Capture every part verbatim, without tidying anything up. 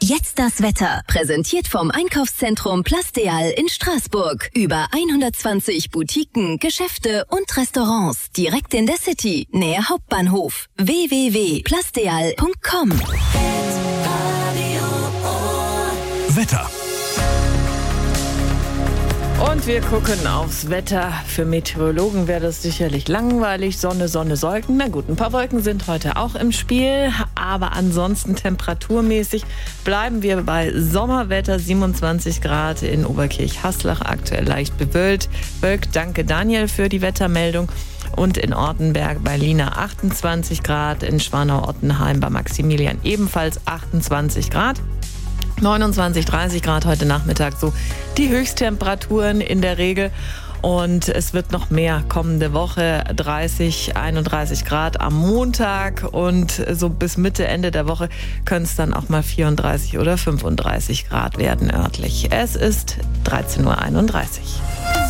Jetzt das Wetter. Präsentiert vom Einkaufszentrum Plasteal in Straßburg. Über hundertzwanzig Boutiquen, Geschäfte und Restaurants. Direkt in der City, nähe Hauptbahnhof. w w w punkt plasteal punkt com. Wetter. Und wir gucken aufs Wetter. Für Meteorologen wäre das sicherlich langweilig. Sonne, Sonne, Wolken. Na gut, ein paar Wolken sind heute auch im Spiel. Aber ansonsten temperaturmäßig bleiben wir bei Sommerwetter. siebenundzwanzig Grad in Oberkirch-Haslach, aktuell leicht bewölkt. Wölk, danke Daniel für die Wettermeldung. Und in Ortenberg bei Lina achtundzwanzig Grad. In Schwanau-Ottenheim bei Maximilian ebenfalls achtundzwanzig Grad. neunundzwanzig, dreißig Grad heute Nachmittag, so die Höchsttemperaturen in der Regel. Und es wird noch mehr kommende Woche, dreißig, einunddreißig Grad am Montag. Und so bis Mitte, Ende der Woche können es dann auch mal vierunddreißig oder fünfunddreißig Grad werden örtlich. Es ist dreizehn Uhr einunddreißig.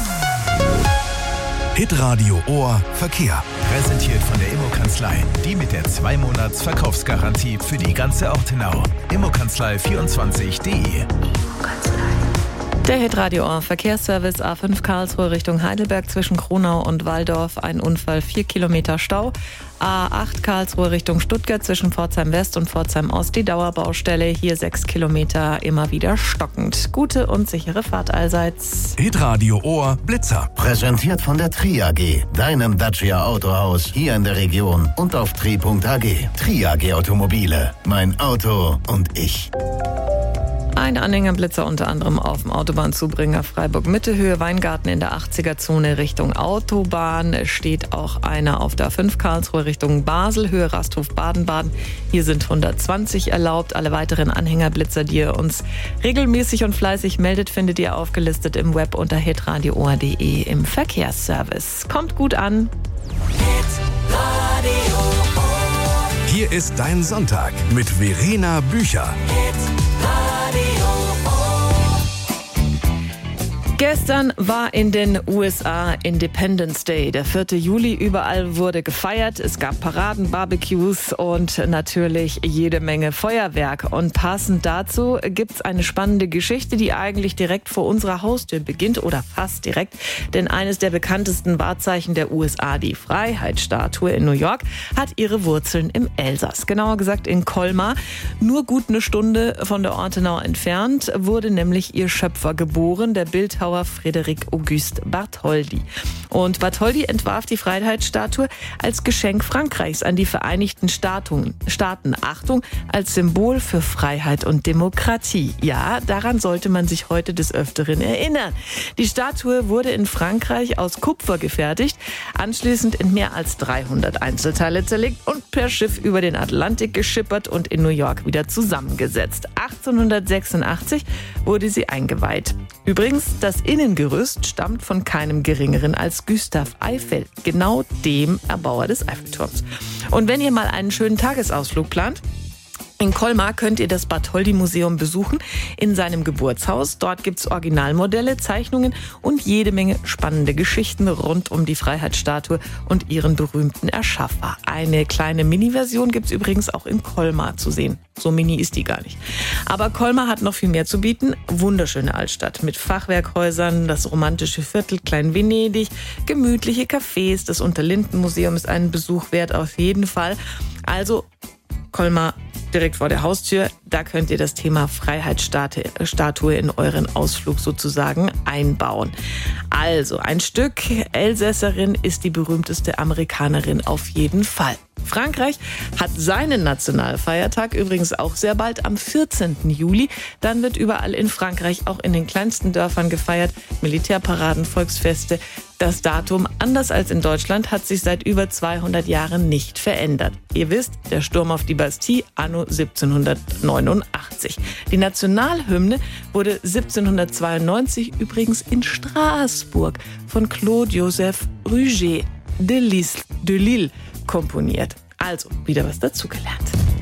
Hitradio Ohr Verkehr. Präsentiert von der Immokanzlei. Die mit der zwei Monats Verkaufsgarantie für die ganze Ortenau. Immokanzlei vierundzwanzig punkt de. Der Hitradio Ohr Verkehrsservice A fünf Karlsruhe Richtung Heidelberg zwischen Kronau und Walldorf. Ein Unfall, vier Kilometer Stau. A acht Karlsruhe Richtung Stuttgart zwischen Pforzheim West und Pforzheim Ost. Die Dauerbaustelle, hier sechs Kilometer, immer wieder stockend. Gute und sichere Fahrt allseits. Hitradio Ohr Blitzer. Präsentiert von der Tri A G, deinem Dacia Autohaus hier in der Region und auf tri punkt a g. Tri A G Automobile. Mein Auto und ich. Ein Anhängerblitzer unter anderem auf dem Autobahnzubringer Freiburg-Mitte, Höhe Weingarten in der achtziger-Zone Richtung Autobahn. Es steht auch einer auf der A fünf Karlsruhe Richtung Basel, Höhe Rasthof Baden-Baden. Hier sind hundertzwanzig erlaubt. Alle weiteren Anhängerblitzer, die ihr uns regelmäßig und fleißig meldet, findet ihr aufgelistet im Web unter hitradio ohr punkt de im Verkehrsservice. Kommt gut an. Hier ist dein Sonntag mit Verena Bücher. Gestern war in den U S A Independence Day, der vierte Juli. Überall wurde gefeiert. Es gab Paraden, Barbecues und natürlich jede Menge Feuerwerk. Und passend dazu gibt's eine spannende Geschichte, die eigentlich direkt vor unserer Haustür beginnt oder fast direkt. Denn eines der bekanntesten Wahrzeichen der U S A, die Freiheitsstatue in New York, hat ihre Wurzeln im Elsass. Genauer gesagt in Colmar. Nur gut eine Stunde von der Ortenau entfernt wurde nämlich ihr Schöpfer geboren, der Bildhauer Frédéric Auguste Bartholdi. Und Bartholdi entwarf die Freiheitsstatue als Geschenk Frankreichs an die Vereinigten Staaten. Staaten. Achtung, als Symbol für Freiheit und Demokratie. Ja, daran sollte man sich heute des Öfteren erinnern. Die Statue wurde in Frankreich aus Kupfer gefertigt, anschließend in mehr als dreihundert Einzelteile zerlegt und per Schiff über den Atlantik geschippert und in New York wieder zusammengesetzt. achtzehnhundertsechsundachtzig wurde sie eingeweiht. Übrigens, das Innengerüst stammt von keinem Geringeren als Gustave Eiffel, genau dem Erbauer des Eiffelturms. Und wenn ihr mal einen schönen Tagesausflug plant, in Colmar könnt ihr das Bartholdi-Museum besuchen in seinem Geburtshaus. Dort gibt's Originalmodelle, Zeichnungen und jede Menge spannende Geschichten rund um die Freiheitsstatue und ihren berühmten Erschaffer. Eine kleine Mini-Version gibt's übrigens auch in Colmar zu sehen. So mini ist die gar nicht. Aber Colmar hat noch viel mehr zu bieten. Wunderschöne Altstadt mit Fachwerkhäusern, das romantische Viertel Klein-Venedig, gemütliche Cafés. Das Unterlinden-Museum ist einen Besuch wert auf jeden Fall. Also Colmar direkt vor der Haustür, da könnt ihr das Thema Freiheitsstatue in euren Ausflug sozusagen einbauen. Also, ein Stück Elsässerin ist die berühmteste Amerikanerin auf jeden Fall. Frankreich hat seinen Nationalfeiertag übrigens auch sehr bald am vierzehnten Juli. Dann wird überall in Frankreich, auch in den kleinsten Dörfern gefeiert. Militärparaden, Volksfeste. Das Datum, anders als in Deutschland, hat sich seit über zweihundert Jahren nicht verändert. Ihr wisst, der Sturm auf die Bastille anno siebzehnhundertneunundachtzig. Die Nationalhymne wurde siebzehnhundertzweiundneunzig übrigens in Straßburg von Claude-Joseph Rouget de Lille komponiert. Also, wieder was dazugelernt.